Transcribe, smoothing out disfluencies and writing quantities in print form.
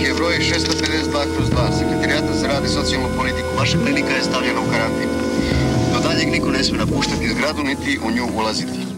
je broj 652/2, Sekretarijata za rad i socijalnu politiku. Vaša klinika je stavljena u karantin. Do daljeg niko ne smije napuštati zgradu, niti u nju ulaziti.